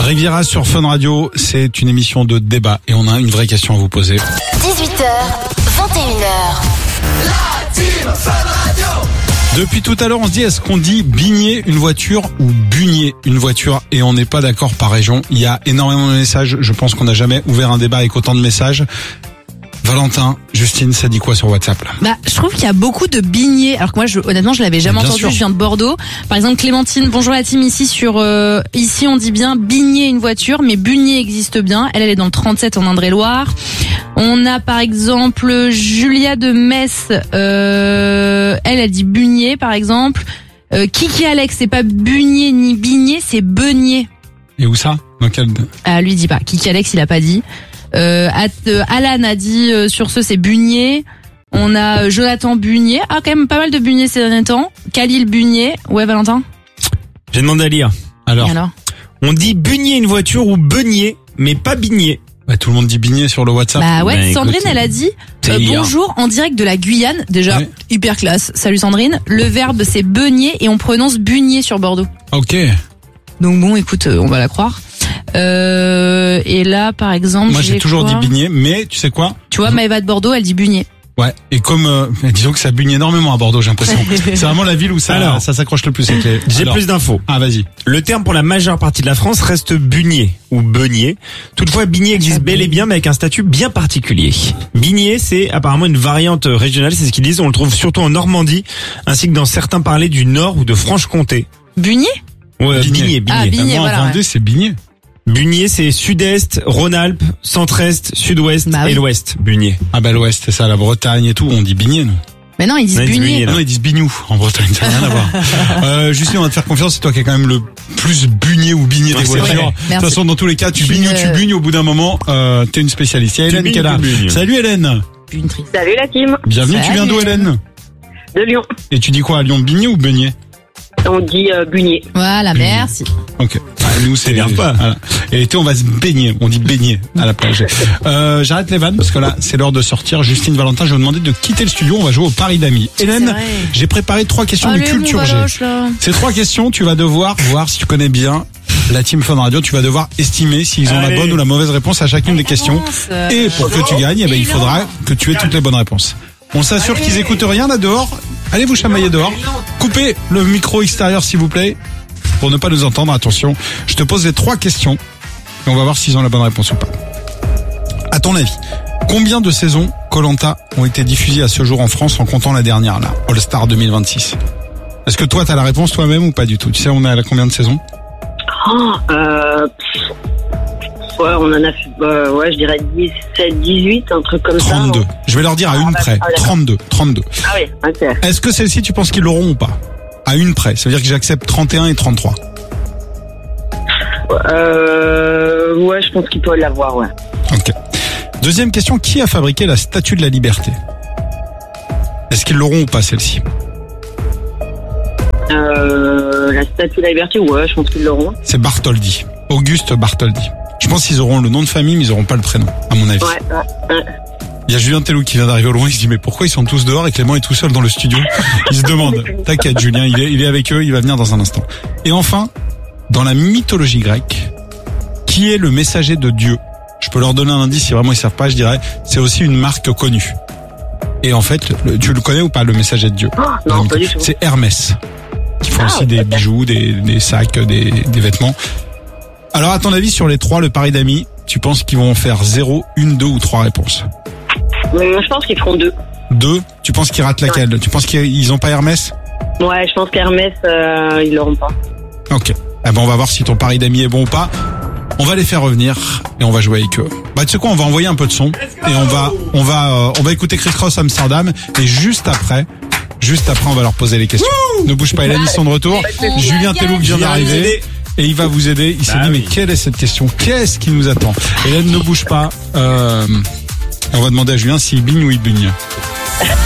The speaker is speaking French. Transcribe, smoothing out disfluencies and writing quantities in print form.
Riviera sur Fun Radio, c'est une émission de débat et on a une vraie question à vous poser. 18h, 21h. La team Fun Radio. Depuis tout à l'heure, on se dit, est-ce qu'on dit bigner une voiture ou bugner une voiture? Et on n'est pas d'accord par région. Il y a énormément de messages. Je pense qu'on n'a jamais ouvert un débat avec autant de messages. Valentin, Justine, ça dit quoi sur WhatsApp là? Bah, je trouve qu'il y a beaucoup de bigner. Alors que moi, honnêtement, je l'avais jamais Bien entendu. sûr. Je viens de Bordeaux. Par exemple, Clémentine, bonjour la team ici ici on dit bien bigner une voiture, mais bugner existe bien. Elle est dans le 37 en Indre-et-Loire. On a par exemple Julia de Metz. Elle dit bugner par exemple. Kiki Alex, c'est pas bugner ni bigner, c'est beugner. Et où ça? Dans quel... Lui dit pas. Kiki Alex, il a pas dit. Alan a dit sur ce c'est Bugnier. On a Jonathan Bugnier. Ah, quand même pas mal de Bugnier ces derniers temps. Khalil Bugnier. Ouais, Valentin. J'ai demandé à lire. Alors, Et alors On dit bugner une voiture ou beugner, mais pas bigner. bah, tout le monde dit bigner sur le WhatsApp. Bah ouais, Ben, Sandrine écoute, elle a dit c'est hier. bonjour en direct de la Guyane. Déjà Ouais. hyper classe. Salut Sandrine. Le verbe c'est beugner et on prononce Bugnier sur Bordeaux. Ok. Donc bon, écoute, on va la croire. Et là par exemple, Moi, j'ai toujours quoi dit bigner, mais tu sais quoi? Tu vois, Maëva de Bordeaux, elle dit Bugnier. Ouais. Et comme, disons que ça bugne énormément à Bordeaux, j'ai l'impression. C'est vraiment la ville où ça s'accroche le plus avec les... J'ai Alors. plus d'infos. Ah, vas-y. Le terme pour la majeure partie de la France reste bugner ou beugner. Toutefois, bigner existe bel et bien, mais avec un statut bien particulier. Bigner, c'est apparemment une variante régionale, c'est ce qu'ils disent. On le trouve surtout en Normandie, ainsi que dans certains parlers du Nord ou de Franche-Comté. Bugnier Ouais, Bigner. bigner. Ah, bigner. Moi, en voilà, Vendée, ouais. c'est bigner. Bugner, c'est sud-est, Rhône-Alpes, centre-est, sud-ouest Bah oui. et l'ouest. Bugner. Ah, bah, l'Ouest, c'est ça, la Bretagne et tout. On dit bigner, nous. Mais non, ils disent Ouais, ils disent Bugnier. Bugnier. Ah non, ils disent bignou en Bretagne, ça n'a rien à voir. Justine, on va te faire confiance, c'est toi qui es quand même le plus bugné ou bigné des Ouais, c'est voitures. vrai. De toute Merci. façon, dans tous les cas, tu Je bignes ou ne- tu bugnes, au bout d'un moment, t'es une spécialiste. Il y a Tu Hélène qui est bignes, là. tu bugnes. Salut Hélène. Bugnetrice. Salut la team, Bienvenue, tu viens Salut. d'où Hélène? de Lyon. Et tu dis quoi à Lyon, bigné ou beugné? On dit Bugnier. Voilà, merci. Ok. Ah, nous, c'est T'énerve pas. Voilà. Et l'été, on va se baigner. On dit baigner à la plage. J'arrête les vannes parce que là, c'est l'heure de sortir. Justine, Valentin, je vais vous demander de quitter le studio. On va jouer au pari d'amis. Hélène, vrai. j'ai préparé 3 questions de Allez, mon culture G. Valoche, là. Ces 3 questions, tu vas devoir voir si tu connais bien la team Fun Radio. Tu vas devoir estimer s'ils ont la Allez. bonne ou la mauvaise réponse à chacune des questions. Avance. Et pour que tu gagnes, eh ben, il faudra que tu aies toutes les bonnes réponses. On s'assure qu'ils écoutent rien là dehors. Allez vous chamailler dehors. Coupez le micro extérieur s'il vous plaît. Pour ne pas nous entendre, attention. Je te pose les 3 questions. Et on va voir s'ils ont la bonne réponse ou pas. À ton avis, combien de saisons Koh-Lanta ont été diffusées à ce jour en France en comptant la dernière là, All Star 2026? Est-ce que toi t'as la réponse toi-même ou pas du tout? Tu sais on est à la combien de saisons? Ouais, on en a fait, ouais, je dirais 17, 18, un truc comme 32. ça. Je vais leur dire à une près. ah, d'accord. 32. Ah oui, ok. Est-ce que celle-ci tu penses qu'ils l'auront ou pas? À une près. Ça veut dire que j'accepte 31 et 33. Ouais, je pense qu'il peut l'avoir, ouais. Ok. Deuxième question, qui a fabriqué la Statue de la Liberté? Est-ce qu'ils l'auront ou pas celle-ci? La Statue de la Liberté, ouais, je pense qu'ils l'auront. C'est Bartholdi. Auguste Bartholdi. Je pense qu'ils auront le nom de famille, mais ils auront pas le prénom, à mon avis. Ouais. Il y a Julien Tellou qui vient d'arriver au loin, il se dit mais pourquoi ils sont tous dehors et Clément est tout seul dans le studio? Il se demande. T'inquiète Julien, il est avec eux, il va venir dans un instant. Et enfin, dans la mythologie grecque, qui est le messager de Dieu? Je peux leur donner un indice si vraiment ils savent pas, je dirais, c'est aussi une marque connue. Et en fait, tu le connais ou pas, le messager de Dieu? Non, pas du tout. C'est Hermès, qui font aussi ok. des bijoux, des sacs, des vêtements. Alors à ton avis, sur les 3, le pari d'amis, tu penses qu'ils vont faire 0, 1, 2 ou 3 réponses? Je pense qu'ils feront 2. 2, tu penses qu'ils ratent laquelle? Tu penses qu'ils ont pas Hermès? Ouais, je pense qu'Hermès, ils l'auront pas. Ok. Eh ben on va voir si ton pari d'amis est bon ou pas. On va les faire revenir et on va jouer avec eux. Bah tu sais quoi, on va envoyer un peu de son et on va écouter Chris Cross Amsterdam et juste après on va leur poser les questions. Ne bouge pas, Hélène, ils sont de retour. Julien Tellou vient d'arriver et il va vous aider. Il s'est dit mais quelle est cette question? Qu'est-ce qui nous attend? Hélène, ne bouge pas. On va demander à Julien s'il bigne ou il bugne.